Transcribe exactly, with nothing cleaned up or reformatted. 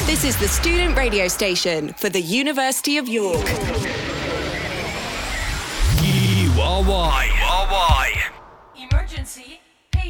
This is the student radio station for the University of York. You are why. You are why.